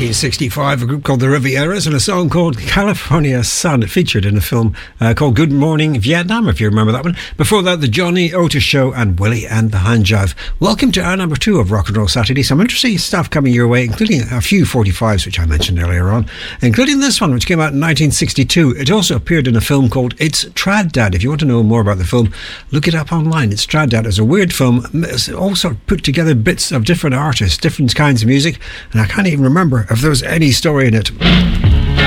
1965, a group called the Rivieras and a song called California Sun. It featured in a film called Good Morning Vietnam, if you remember that one. Before that, the Johnny Otis Show and Willie and the Hand Jive. Welcome to hour number 2 of Rock and Roll Saturday. Some interesting stuff coming your way, including a few 45s, which I mentioned earlier on, including this one, which came out in 1962. It also appeared in a film called It's Trad Dad. If you want to know more about the film, look it up online. It's Trad Dad. It's a weird film. It's all sort of put together bits of different artists, different kinds of music, and I can't even remember if there was any story in it.